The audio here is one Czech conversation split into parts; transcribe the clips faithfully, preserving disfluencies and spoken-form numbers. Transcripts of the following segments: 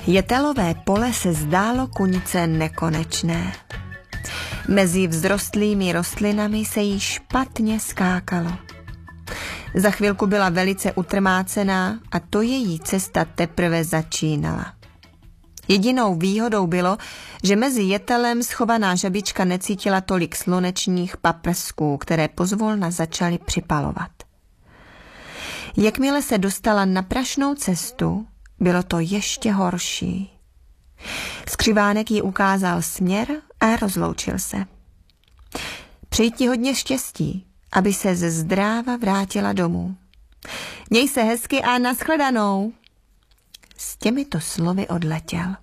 Jetelové pole se zdálo Kuňce nekonečné. Mezi vzrostlými rostlinami se jí špatně skákalo. Za chvilku byla velice utrmácená a to její cesta teprve začínala. Jedinou výhodou bylo, že mezi jetelem schovaná žabička necítila tolik slunečních paprsků, které pozvolna začaly připalovat. Jakmile se dostala na prašnou cestu, bylo to ještě horší. Skřivánek jí ukázal směr a rozloučil se. Přeji ti hodně štěstí, aby se ze zdráva vrátila domů. Měj se hezky a nashledanou. S těmito slovy odletěl.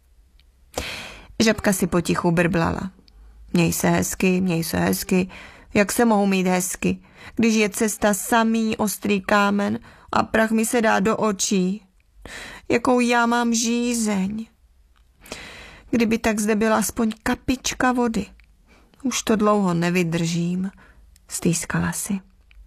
Žabka si potichu brblala. Měj se hezky, měj se hezky. Jak se mohu mít hezky, když je cesta samý ostrý kámen a prach mi se dá do očí? Jakou já mám žízeň. Kdyby tak zde byla aspoň kapička vody. Už to dlouho nevydržím, stýskala si.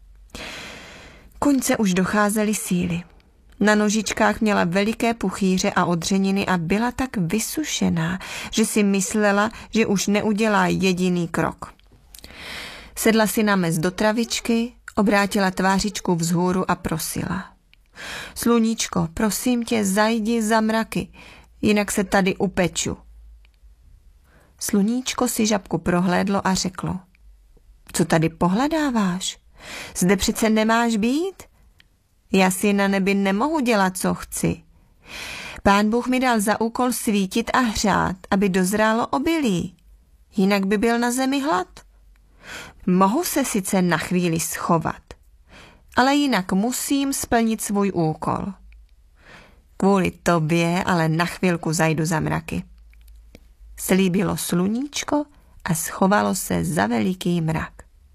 Kuňce už docházely síly. Na nožičkách měla veliké puchýře a odřeniny a byla tak vysušená, že si myslela, že už neudělá jediný krok. Sedla si na mez do travičky, obrátila tvářičku vzhůru a prosila. Sluníčko, prosím tě, zajdi za mraky, jinak se tady upeču. Sluníčko si žabku prohlédlo a řeklo. Co tady pohledáváš? Zde přece nemáš být? Já si na nebi nemohu dělat, co chci. Pán Bůh mi dal za úkol svítit a hřát, aby dozrálo obilí. Jinak by byl na zemi hlad. Mohu se sice na chvíli schovat, ale jinak musím splnit svůj úkol. Kvůli tobě ale na chvilku zajdu za mraky. Slíbilo sluníčko a schovalo se za veliký mrak.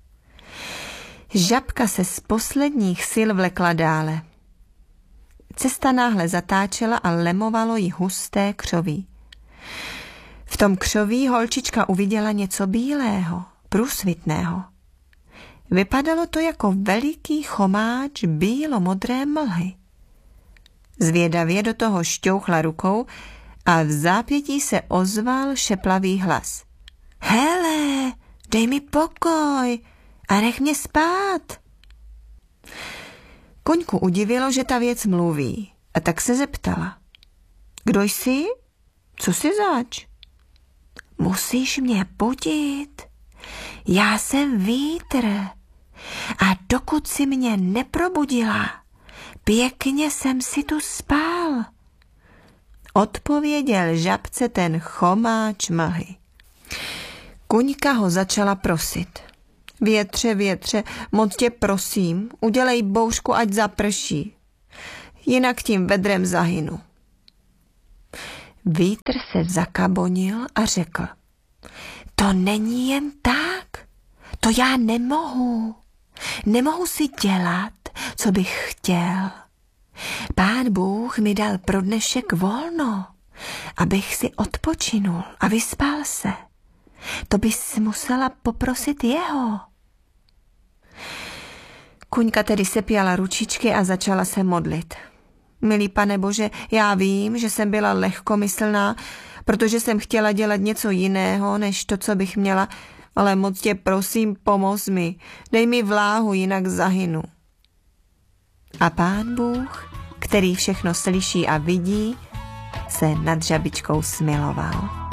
Žabka se z posledních sil vlekla dále. Cesta náhle zatáčela a lemovalo jí husté křoví. V tom křoví holčička uviděla něco bílého, průsvitného. Vypadalo to jako veliký chomáč bílo-modré mlhy. Zvědavě do toho šťouchla rukou a v zápětí se ozval šeplavý hlas. Hele, dej mi pokoj a nech mě spát. Kuňku udivilo, že ta věc mluví, a tak se zeptala. Kdo jsi? Co jsi zač? Musíš mě budit. Já jsem vítr a dokud si mě neprobudila, pěkně jsem si tu spál. Odpověděl žabce ten chomáč mlhy. Kuňka ho začala prosit. Větře, větře, moc tě prosím, udělej bouřku, ať zaprší. Jinak tím vedrem zahynu. Vítr se zakabonil a řekl. To není jen tak. To já nemohu. Nemohu si dělat, co bych chtěl. Pán Bůh mi dal pro dnešek volno, abych si odpočinul a vyspal se. To bys musela poprosit jeho. Kuňka tedy sepěla ručičky a začala se modlit. Milý Pane Bože, já vím, že jsem byla lehkomyslná, protože jsem chtěla dělat něco jiného, než to, co bych měla, ale moc tě prosím, pomoz mi, dej mi vláhu, jinak zahynu. A Pán Bůh, který všechno slyší a vidí, se nad žabičkou smiloval.